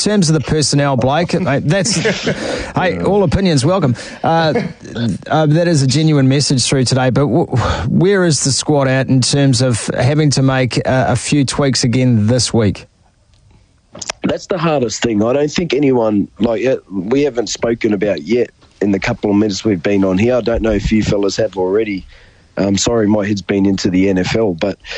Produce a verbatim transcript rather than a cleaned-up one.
terms of the personnel, Blake, mate, that's hey, all opinions welcome. Uh, uh, that is a genuine message through today. But w- where is the squad at in terms of having to make uh, a few tweaks again this week? That's the hardest thing. I don't think anyone, like, we haven't spoken about yet in the couple of minutes we've been on here. I don't know if you fellas have already. Um, sorry, my head's been into the N F L, but